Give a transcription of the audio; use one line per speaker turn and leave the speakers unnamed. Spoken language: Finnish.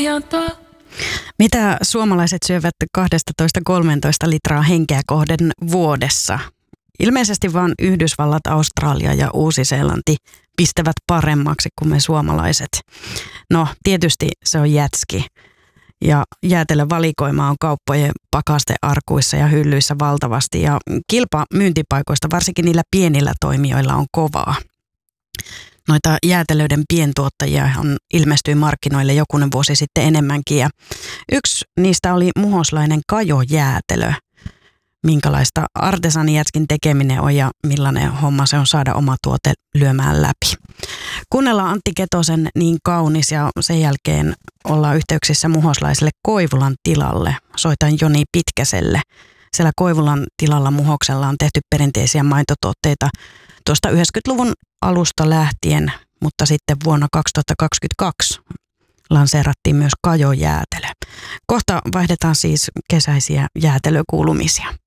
Mitä suomalaiset syövät 12-13 litraa henkeä kohden vuodessa? Ilmeisesti vain Yhdysvallat, Australia ja Uusi-Seelanti pistävät paremmaksi kuin me suomalaiset. No, tietysti se on jätski. Ja jäätelövalikoima on kauppojen pakastearkuissa ja hyllyissä valtavasti. Ja kilpa myyntipaikoista, varsinkin niillä pienillä toimijoilla, on kovaa. Noita jäätelöiden pientuottajia ilmestyi markkinoille jokunen vuosi sitten enemmänkin. Ja yksi niistä oli muhoslainen Kajo-jäätelö. Minkälaista artesanijätskin tekeminen on ja millainen homma se on saada oma tuote lyömään läpi. Kuunnellaan Antti Ketosen Niin kaunis ja sen jälkeen ollaan yhteyksissä muhoslaiselle Koivulan tilalle. Soitan Joni Pitkäselle. Siellä Koivulan tilalla Muhoksella on tehty perinteisiä maitotuotteita tuosta 90-luvun alusta lähtien, mutta sitten vuonna 2022 lanseerattiin myös Kajo-jäätelö. Kohta vaihdetaan siis kesäisiä jäätelökuulumisia.